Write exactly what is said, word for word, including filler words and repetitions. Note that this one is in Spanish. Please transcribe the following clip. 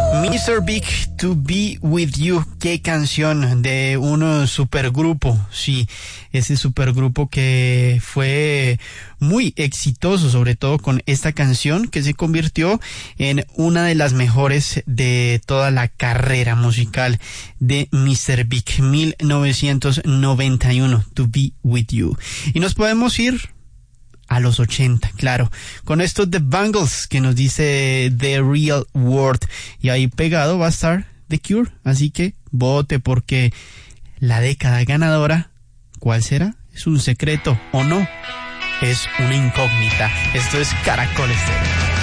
mister Big, To Be With You, qué canción de un supergrupo, sí, ese supergrupo que fue muy exitoso, sobre todo con esta canción que se convirtió en una de las mejores de toda la carrera musical de mister Big, mil novecientos noventa y uno, To Be With You. Y nos podemos ir a los ochenta, claro, con esto The Bangles que nos dice The Real World, y ahí pegado va a estar The Cure, así que vote porque la década ganadora, ¿cuál será? ¿Es un secreto o no? Es una incógnita. Esto es Caracol Estéreo.